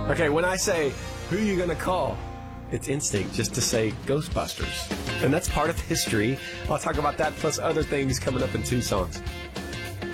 Okay, when I say, who are you going to call? It's instinct just to say Ghostbusters. And that's part of history. I'll talk about that plus other things coming up in 2 songs.